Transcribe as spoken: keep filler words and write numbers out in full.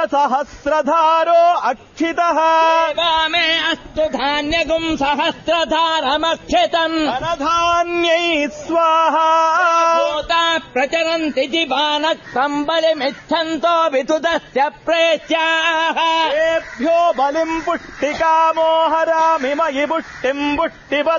సహస్రధారో అక్షితః మే అస్తు ధాన్యగుం సహస్రధారమక్షితం ధనధాన్యై స్వాహా భూతా ప్రచరంతి జీవానః సంబలిమిచ్చంతో వితుదస్య ప్రేత్యాః ఏభ్యో బలిం పుష్టికామో హరామి మయి పుష్టిం పుష్టిప